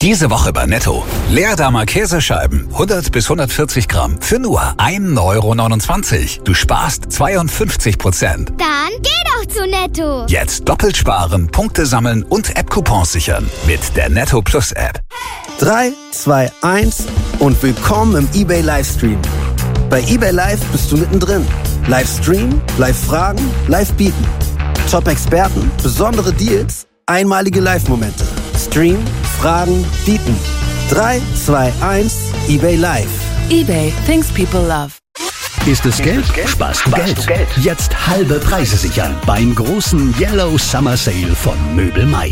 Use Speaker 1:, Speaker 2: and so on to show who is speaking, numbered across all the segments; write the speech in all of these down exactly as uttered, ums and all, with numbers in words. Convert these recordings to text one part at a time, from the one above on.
Speaker 1: Diese Woche bei Netto. Leerdammer Käsescheiben, hundert bis hundertvierzig Gramm, für nur ein Euro neunundzwanzig. Du sparst zweiundfünfzig Prozent.
Speaker 2: Dann geh doch zu Netto.
Speaker 1: Jetzt doppelt sparen, Punkte sammeln und App-Coupons sichern mit der Netto Plus App.
Speaker 3: drei, zwei, eins und willkommen im eBay Livestream. Bei eBay Live bist du mittendrin. Livestream, Live-Fragen, Live-Bieten. Top-Experten, besondere Deals, einmalige Live-Momente. Stream, Fragen, Bieten. drei, zwei, eins, eBay Live.
Speaker 4: eBay, things people love.
Speaker 5: Ist es Geld? Sparst du Geld. Jetzt halbe Preise sichern beim großen Yellow Summer Sale von Möbel Mai.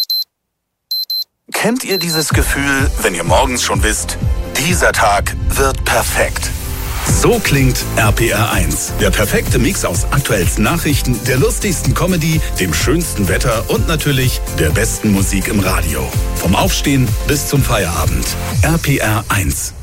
Speaker 6: Kennt ihr dieses Gefühl, wenn ihr morgens schon wisst, dieser Tag wird perfekt? So klingt R P R eins. Der perfekte Mix aus aktuellsten Nachrichten, der lustigsten Comedy, dem schönsten Wetter und natürlich der besten Musik im Radio. Vom Aufstehen bis zum Feierabend. R P R eins.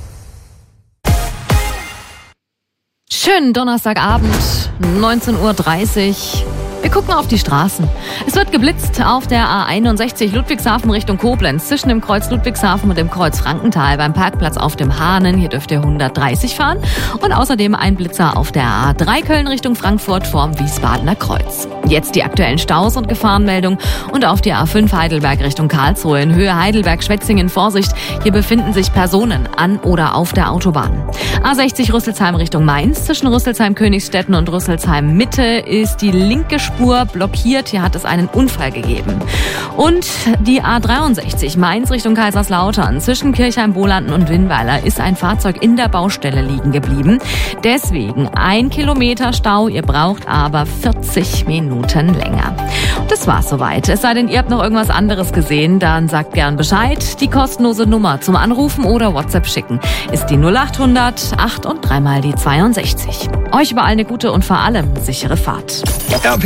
Speaker 7: Schönen Donnerstagabend, neunzehn Uhr dreißig. Wir gucken auf die Straßen. Es wird geblitzt auf der A einundsechzig Ludwigshafen Richtung Koblenz, zwischen dem Kreuz Ludwigshafen und dem Kreuz Frankenthal beim Parkplatz auf dem Hahnen. Hier dürft ihr hundertdreißig fahren. Und außerdem ein Blitzer auf der A drei Köln Richtung Frankfurt vorm Wiesbadener Kreuz. Jetzt die aktuellen Staus und Gefahrenmeldungen und auf die A fünf Heidelberg Richtung Karlsruhe in Höhe Heidelberg-Schwetzingen. Vorsicht, hier befinden sich Personen an oder auf der Autobahn. A sechzig Rüsselsheim Richtung Mainz, zwischen Rüsselsheim-Königsstetten und Rüsselsheim-Mitte ist die linke Spur blockiert. Hier hat es einen Unfall gegeben. Und die A dreiundsechzig Mainz Richtung Kaiserslautern, zwischen Kirchheim-Bolanden und Winnweiler ist ein Fahrzeug in der Baustelle liegen geblieben. Deswegen ein Kilometer Stau, ihr braucht aber vierzig Minuten länger. Und das war's soweit. Es sei denn, ihr habt noch irgendwas anderes gesehen, dann sagt gern Bescheid. Die kostenlose Nummer zum Anrufen oder WhatsApp schicken ist die null achthundert acht und dreimal die zweiundsechzig. Euch überall eine gute und vor allem sichere Fahrt.
Speaker 1: R P